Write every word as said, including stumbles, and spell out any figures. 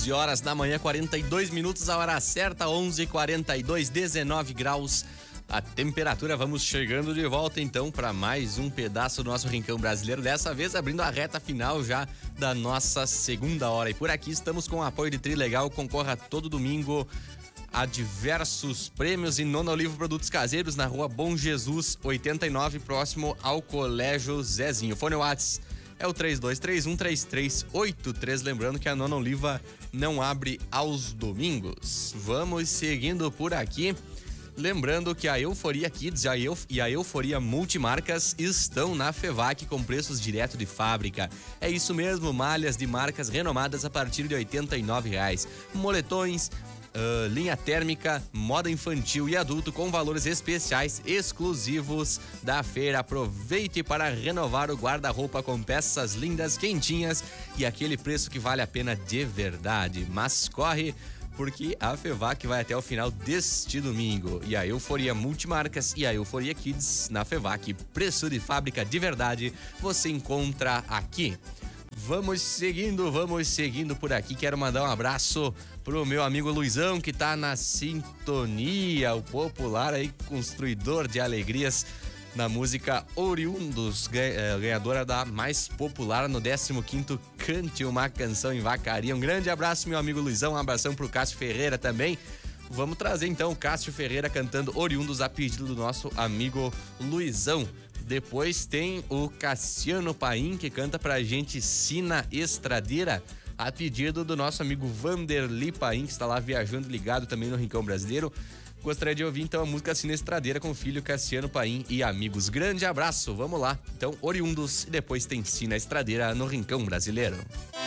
onze horas da manhã, quarenta e dois minutos, a hora certa, onze e quarenta e dois, dezenove graus a temperatura. Vamos chegando de volta então para mais um pedaço do nosso Rincão Brasileiro, dessa vez abrindo a reta final já da nossa segunda hora. E por aqui estamos com o apoio de Trilegal. Concorra todo domingo a diversos prêmios em Nona Olivo Produtos Caseiros, na rua Bom Jesus oitenta e nove, próximo ao Colégio Zezinho. Fone Whats é o três dois três um, três três oito três. Lembrando que a Nona Oliva não abre aos domingos. Vamos seguindo por aqui. Lembrando que a Euforia Kids e a, Euf- e a Euforia Multimarcas estão na FEVAC com preços direto de fábrica. É isso mesmo, malhas de marcas renomadas a partir de oitenta e nove reais. Moletões, Uh, linha térmica, moda infantil e adulto com valores especiais exclusivos da feira. Aproveite para renovar o guarda-roupa com peças lindas, quentinhas e aquele preço que vale a pena de verdade. Mas corre, porque a FEVAC vai até o final deste domingo. E a Euforia Multimarcas e a Euforia Kids na FEVAC, preço de fábrica de verdade, você encontra aqui. Vamos seguindo, vamos seguindo por aqui. Quero mandar um abraço pro meu amigo Luizão, que tá na sintonia, o popular aí, construidor de alegrias na música Oriundos, ganhadora da mais popular no décimo quinto Cante uma Canção em Vacaria. Um grande abraço, meu amigo Luizão, um abração pro Cássio Ferreira também. Vamos trazer então o Cássio Ferreira cantando Oriundos a pedido do nosso amigo Luizão. Depois tem o Cassiano Paim, que canta pra gente Sina Estradeira, a pedido do nosso amigo Vanderly Paim, que está lá viajando ligado também no Rincão Brasileiro. Gostaria de ouvir então a música Sina Estradeira com o filho Cassiano Paim e amigos. Grande abraço, vamos lá. Então, Oriundos e depois tem Sina Estradeira no Rincão Brasileiro.